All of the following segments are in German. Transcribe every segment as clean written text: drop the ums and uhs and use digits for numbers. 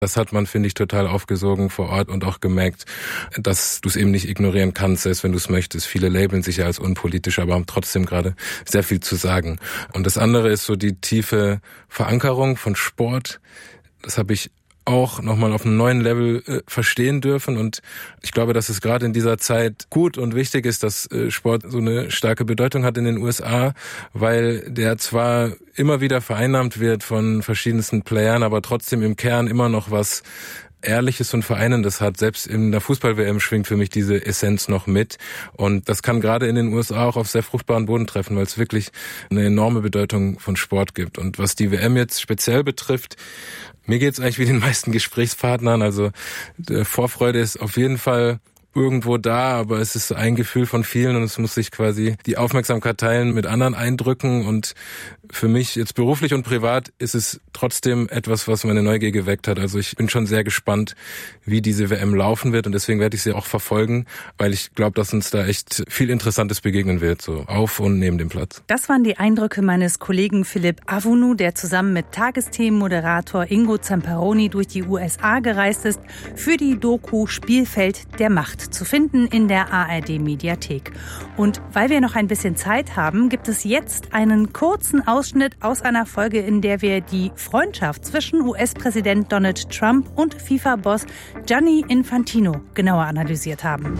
Das hat man, finde ich, total aufgesogen vor Ort und auch gemerkt, dass du es eben nicht ignorieren kannst, selbst wenn du es möchtest. Viele labeln sich ja als unpolitisch, aber haben trotzdem gerade sehr viel zu sagen. Und das andere ist so die tiefe Verankerung von Sport. Das habe ich auch nochmal auf einem neuen Level verstehen dürfen. Und ich glaube, dass es gerade in dieser Zeit gut und wichtig ist, dass Sport so eine starke Bedeutung hat in den USA, weil der zwar immer wieder vereinnahmt wird von verschiedensten Playern, aber trotzdem im Kern immer noch was Ehrliches und Vereinendes hat. Selbst in der Fußball-WM schwingt für mich diese Essenz noch mit. Und das kann gerade in den USA auch auf sehr fruchtbaren Boden treffen, weil es wirklich eine enorme Bedeutung von Sport gibt. Und was die WM jetzt speziell betrifft, mir geht's eigentlich wie den meisten Gesprächspartnern. Also Vorfreude ist auf jeden Fall irgendwo da, aber es ist ein Gefühl von vielen und es muss sich quasi die Aufmerksamkeit teilen mit anderen Eindrücken. Und für mich jetzt beruflich und privat ist es trotzdem etwas, was meine Neugier geweckt hat. Also ich bin schon sehr gespannt, wie diese WM laufen wird und deswegen werde ich sie auch verfolgen, weil ich glaube, dass uns da echt viel Interessantes begegnen wird, so auf und neben dem Platz. Das waren die Eindrücke meines Kollegen Philipp Avunu, der zusammen mit Tagesthemenmoderator Ingo Zamperoni durch die USA gereist ist, für die Doku Spielfeld der Macht zu finden in der ARD-Mediathek. Und weil wir noch ein bisschen Zeit haben, gibt es jetzt einen kurzen Ausschnitt aus einer Folge, in der wir die Freundschaft zwischen US-Präsident Donald Trump und FIFA-Boss Gianni Infantino genauer analysiert haben.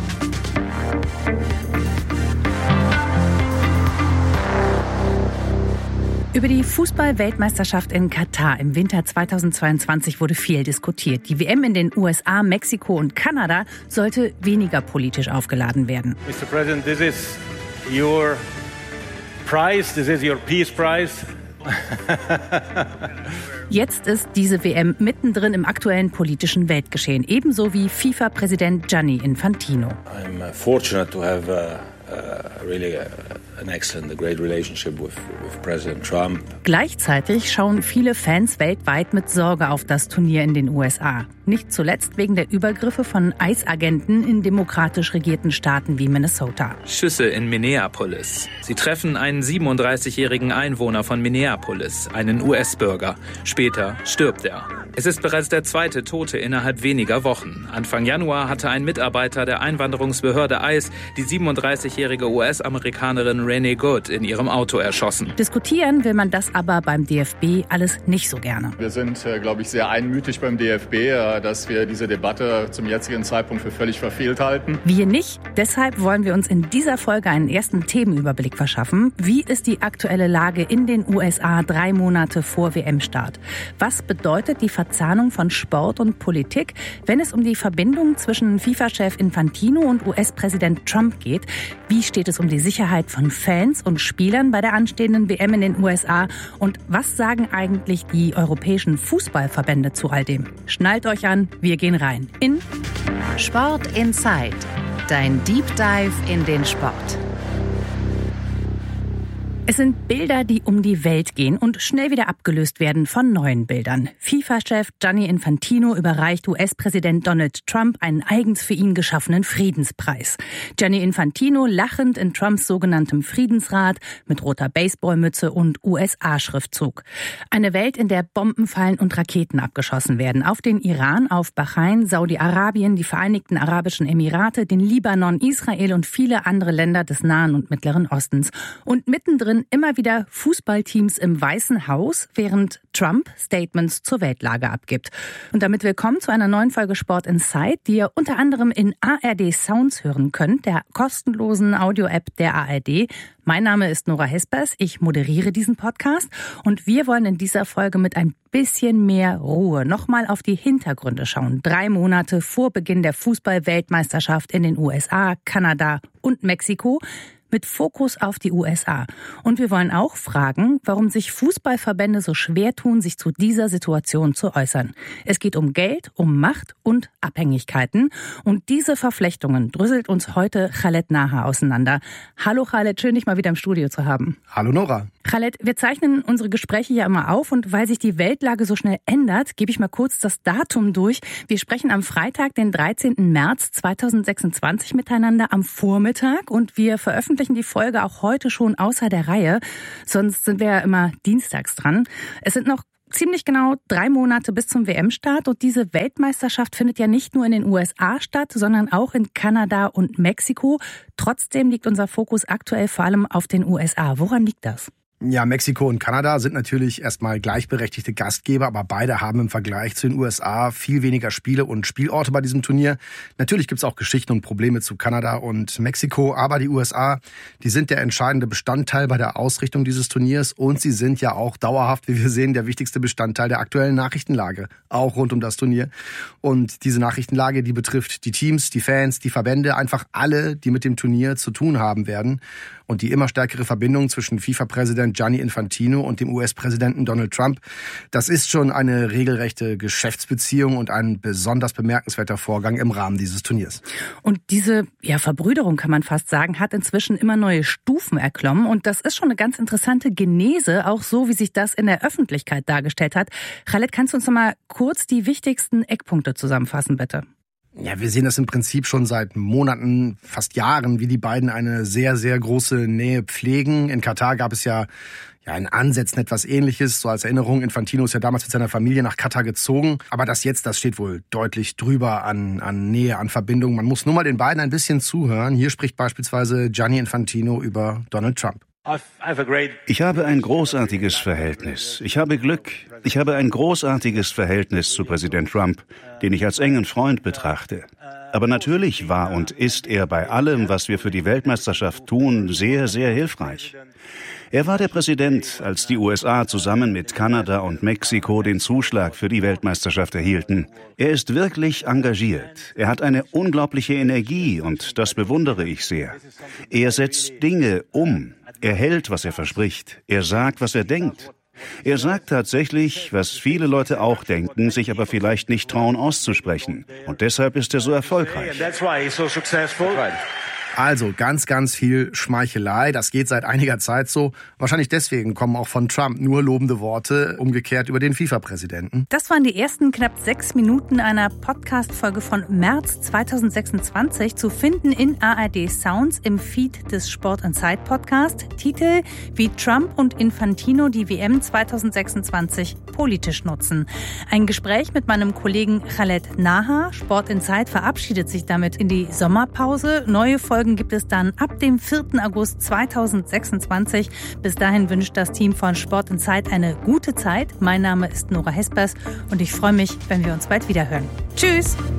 Über die Fußball-Weltmeisterschaft in Katar im Winter 2022 wurde viel diskutiert. Die WM in den USA, Mexiko und Kanada sollte weniger politisch aufgeladen werden. Mr. President, this is your prize, this is your peace prize. Jetzt ist diese WM mittendrin im aktuellen politischen Weltgeschehen, ebenso wie FIFA-Präsident Gianni Infantino. I'm fortunate to have really an excellent, a great relationship with President Trump. Gleichzeitig schauen viele Fans weltweit mit Sorge auf das Turnier in den USA. Nicht zuletzt wegen der Übergriffe von ICE-Agenten in demokratisch regierten Staaten wie Minnesota. Schüsse in Minneapolis. Sie treffen einen 37-jährigen Einwohner von Minneapolis, einen US-Bürger. Später stirbt er. Es ist bereits der zweite Tote innerhalb weniger Wochen. Anfang Januar hatte ein Mitarbeiter der Einwanderungsbehörde ICE die 37-jährige US-Amerikanerin Renee Good in ihrem Auto erschossen. Diskutieren will man das aber beim DFB alles nicht so gerne. Wir sind, glaube ich, sehr einmütig beim DFB, dass wir diese Debatte zum jetzigen Zeitpunkt für völlig verfehlt halten. Wir nicht. Deshalb wollen wir uns in dieser Folge einen ersten Themenüberblick verschaffen. Wie ist die aktuelle Lage in den USA 3 Monate vor WM-Start? Was bedeutet die Verzahnung von Sport und Politik, wenn es um die Verbindung zwischen FIFA-Chef Infantino und US-Präsident Trump geht? Wie steht es um die Sicherheit von Fans und Spielern bei der anstehenden WM in den USA? Und was sagen eigentlich die europäischen Fußballverbände zu all dem? Schnallt euch an, wir gehen rein in Sport Inside, dein Deep Dive in den Sport. Es sind Bilder, die um die Welt gehen und schnell wieder abgelöst werden von neuen Bildern. FIFA-Chef Gianni Infantino überreicht US-Präsident Donald Trump einen eigens für ihn geschaffenen Friedenspreis. Gianni Infantino lachend in Trumps sogenanntem Friedensrat mit roter Baseballmütze und USA-Schriftzug. Eine Welt, in der Bomben fallen und Raketen abgeschossen werden. Auf den Iran, auf Bahrain, Saudi-Arabien, die Vereinigten Arabischen Emirate, den Libanon, Israel und viele andere Länder des Nahen und Mittleren Ostens. Und mittendrin immer wieder Fußballteams im Weißen Haus, während Trump Statements zur Weltlage abgibt. Und damit willkommen zu einer neuen Folge Sport Inside, die ihr unter anderem in ARD Sounds hören könnt, der kostenlosen Audio-App der ARD. Mein Name ist Nora Hespers, ich moderiere diesen Podcast und wir wollen in dieser Folge mit ein bisschen mehr Ruhe nochmal auf die Hintergründe schauen. 3 Monate vor Beginn der Fußball-Weltmeisterschaft in den USA, Kanada und Mexiko, mit Fokus auf die USA. Und wir wollen auch fragen, warum sich Fußballverbände so schwer tun, sich zu dieser Situation zu äußern. Es geht um Geld, um Macht und Abhängigkeiten. Und diese Verflechtungen dröselt uns heute Khaled Naha auseinander. Hallo Khaled, schön dich mal wieder im Studio zu haben. Hallo Nora. Khaled, wir zeichnen unsere Gespräche ja immer auf und weil sich die Weltlage so schnell ändert, gebe ich mal kurz das Datum durch. Wir sprechen am Freitag, den 13. März 2026 miteinander am Vormittag und wir veröffentlichen die Folge auch heute schon außer der Reihe. Sonst sind wir ja immer dienstags dran. Es sind noch ziemlich genau 3 Monate bis zum WM-Start. Und diese Weltmeisterschaft findet ja nicht nur in den USA statt, sondern auch in Kanada und Mexiko. Trotzdem liegt unser Fokus aktuell vor allem auf den USA. Woran liegt das? Ja, Mexiko und Kanada sind natürlich erstmal gleichberechtigte Gastgeber, aber beide haben im Vergleich zu den USA viel weniger Spiele und Spielorte bei diesem Turnier. Natürlich gibt's auch Geschichten und Probleme zu Kanada und Mexiko, aber die USA, die sind der entscheidende Bestandteil bei der Ausrichtung dieses Turniers und sie sind ja auch dauerhaft, wie wir sehen, der wichtigste Bestandteil der aktuellen Nachrichtenlage, auch rund um das Turnier. Und diese Nachrichtenlage, die betrifft die Teams, die Fans, die Verbände, einfach alle, die mit dem Turnier zu tun haben werden. Und die immer stärkere Verbindung zwischen FIFA-Präsident Gianni Infantino und dem US-Präsidenten Donald Trump, das ist schon eine regelrechte Geschäftsbeziehung und ein besonders bemerkenswerter Vorgang im Rahmen dieses Turniers. Und diese Verbrüderung, kann man fast sagen, hat inzwischen immer neue Stufen erklommen. Und das ist schon eine ganz interessante Genese, auch so, wie sich das in der Öffentlichkeit dargestellt hat. Khaled, kannst du uns noch mal kurz die wichtigsten Eckpunkte zusammenfassen, bitte? Ja, wir sehen das im Prinzip schon seit Monaten, fast Jahren, wie die beiden eine sehr, sehr große Nähe pflegen. In Katar gab es ja in Ansätzen etwas Ähnliches. So als Erinnerung, Infantino ist ja damals mit seiner Familie nach Katar gezogen. Aber das steht wohl deutlich drüber an Nähe, an Verbindung. Man muss nur mal den beiden ein bisschen zuhören. Hier spricht beispielsweise Gianni Infantino über Donald Trump. Ich habe ein großartiges Verhältnis. Ich habe Glück. Ich habe ein großartiges Verhältnis zu Präsident Trump, den ich als engen Freund betrachte. Aber natürlich war und ist er bei allem, was wir für die Weltmeisterschaft tun, sehr, sehr hilfreich. Er war der Präsident, als die USA zusammen mit Kanada und Mexiko den Zuschlag für die Weltmeisterschaft erhielten. Er ist wirklich engagiert. Er hat eine unglaubliche Energie und das bewundere ich sehr. Er setzt Dinge um. Er hält, was er verspricht. Er sagt, was er denkt. Er sagt tatsächlich, was viele Leute auch denken, sich aber vielleicht nicht trauen auszusprechen. Und deshalb ist er so erfolgreich. Also ganz, ganz viel Schmeichelei. Das geht seit einiger Zeit so. Wahrscheinlich deswegen kommen auch von Trump nur lobende Worte, umgekehrt über den FIFA-Präsidenten. Das waren die ersten knapp 6 Minuten einer Podcast-Folge von März 2026, zu finden in ARD Sounds im Feed des Sport Inside Podcast. Titel: Wie Trump und Infantino die WM 2026 politisch nutzen. Ein Gespräch mit meinem Kollegen Khaled Naha. Sport Inside verabschiedet sich damit in die Sommerpause. Neue Folgen gibt es dann ab dem 4. August 2026. Bis dahin wünscht das Team von Sport Inside eine gute Zeit. Mein Name ist Nora Hespers und ich freue mich, wenn wir uns bald wieder hören. Tschüss!